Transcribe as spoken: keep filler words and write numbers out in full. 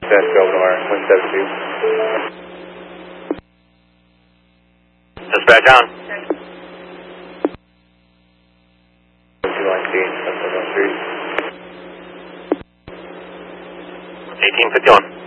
Dispatch Belmar, one seven two. Dispatch on. two nineteen, seven one three. eighteen fifty-one.